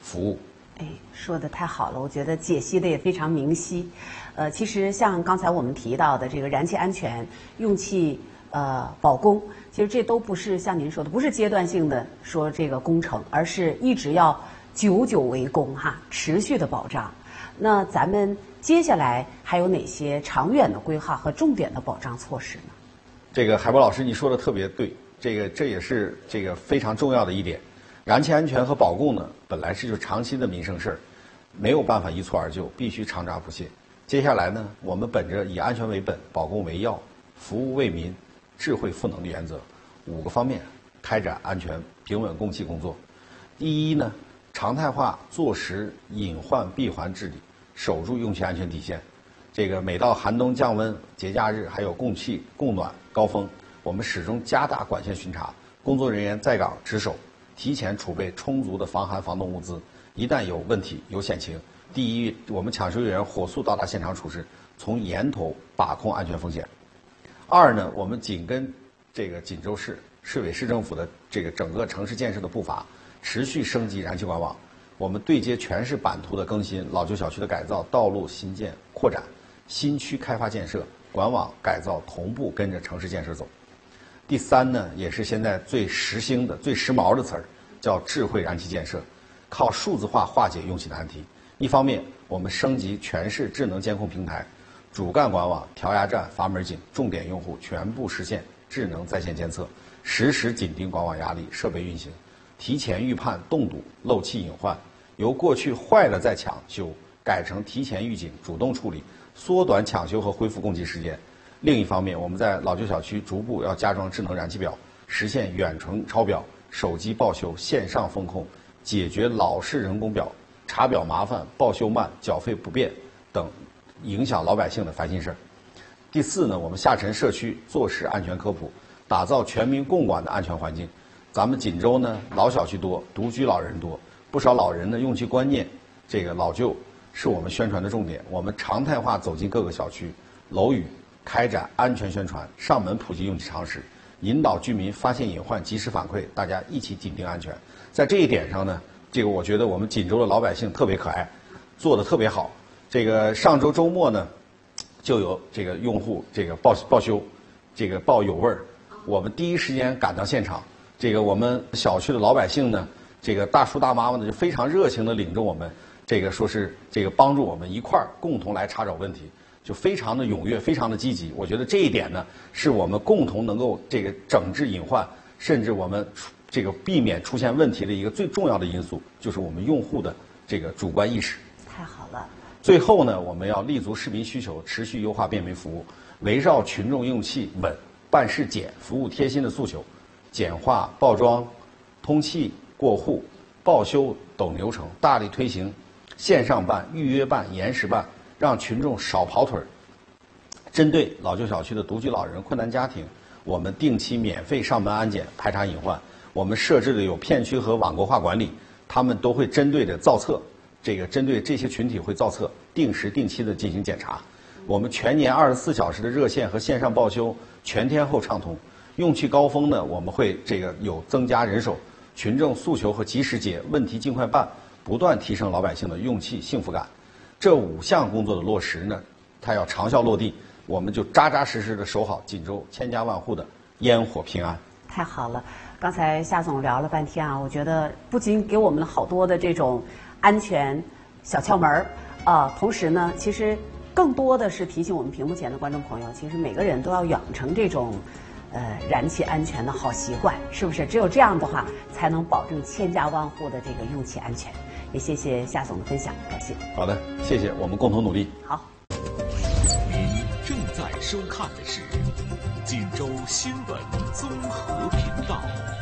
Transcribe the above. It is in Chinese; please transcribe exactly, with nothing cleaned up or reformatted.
服务。 哎，说的太好了，我觉得解析的也非常明晰。呃，其实像刚才我们提到的这个燃气安全、用气呃保供，其实这都不是像您说的，不是阶段性的说这个工程，而是一直要久久为功哈，持续的保障。那咱们接下来还有哪些长远的规划和重点的保障措施呢？ 这个海波老师你说的特别对，这个这也是这个非常重要的一点。燃气安全和保供呢，本来是就长期的民生事儿，没有办法一蹴而就，必须常抓不懈。接下来呢，我们本着以安全为本、保供为要、服务为民、智慧赋能的原则，五个方面开展安全平稳供气工作。第一呢，常态化坐实隐患闭环治理，守住用气安全底线。这个每到寒冬降温、节假日，还有供气供暖高峰，我们始终加大管线巡查，工作人员在岗值守，提前储备充足的防寒防冻物资。一旦有问题、有险情，第一，我们抢修人员火速到达现场处置，从源头把控安全风险。二呢，我们紧跟这个锦州市市委市政府的这个整个城市建设的步伐，持续升级燃气管网。我们对接全市版图的更新、老旧小区的改造、道路新建扩展、新区开发建设、管网改造同步跟着城市建设走。第三呢，也是现在最时兴的、最时髦的词儿，叫智慧燃气建设，靠数字化化解用气难题。一方面，我们升级全市智能监控平台，主干管网、调压站、阀门井、重点用户全部实现智能在线监测，实时紧盯管网压力、设备运行，提前预判冻堵、漏气隐患，由过去坏了再抢修，改成提前预警、主动处理，缩短抢修和恢复供气时间。另一方面，我们在老旧小区逐步要加装智能燃气表，实现远程抄表、手机报修、线上风控，解决老式人工表查表麻烦、报修慢、缴费不便等影响老百姓的烦心事儿。第四呢，我们下沉社区做实安全科普，打造全民共管的安全环境。咱们锦州呢，老小区多，独居老人多，不少老人的用气观念这个老旧是我们宣传的重点。我们常态化走进各个小区、楼宇，开展安全宣传，上门普及用气常识，引导居民发现隐患及时反馈，大家一起紧盯安全。在这一点上呢，这个我觉得我们锦州的老百姓特别可爱，做得特别好。这个上周周末呢，就有这个用户这个报报修，这个报有味儿，我们第一时间赶到现场。这个我们小区的老百姓呢，这个大叔大妈们呢就非常热情地领着我们，这个说是这个帮助我们一块儿共同来查找问题，就非常的踊跃，非常的积极。我觉得这一点呢，是我们共同能够这个整治隐患，甚至我们这个避免出现问题的一个最重要的因素，就是我们用户的这个主观意识。 太好了。 最后呢，我们要立足市民需求，持续优化便民服务，围绕群众用气稳、办事简、服务贴心的诉求，简化报装、通气、过户、报修等流程，大力推行线上办、预约办、延时办，让群众少跑腿儿。针对老旧小区的独居老人、困难家庭，我们定期免费上门安检，排查隐患。我们设置的有片区和网格化管理，他们都会针对着造册，这个针对这些群体会造册，定时定期的进行检查。我们全年二十四小时的热线和线上报修全天候畅通。用气高峰呢，我们会这个有增加人手，群众诉求和及时解，问题尽快办，不断提升老百姓的用气幸福感。这五项工作的落实呢，它要长效落地，我们就扎扎实实的守好锦州千家万户的烟火平安。 太好了，刚才夏总聊了半天啊，我觉得不仅给我们了好多的这种安全小窍门儿啊，同时呢，其实更多的是提醒我们屏幕前的观众朋友，其实每个人都要养成这种呃燃气安全的好习惯，是不是？只有这样的话，才能保证千家万户的这个用气安全。也谢谢夏总的分享，感谢。 好的，谢谢，我们共同努力。 好。 您正在收看的是锦州新闻综合频道。